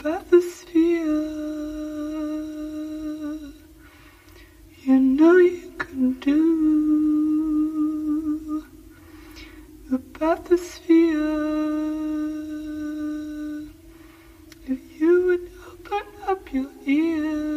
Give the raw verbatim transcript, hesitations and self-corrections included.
bathysphere. You know you can do the bathysphere if you would open up your ears.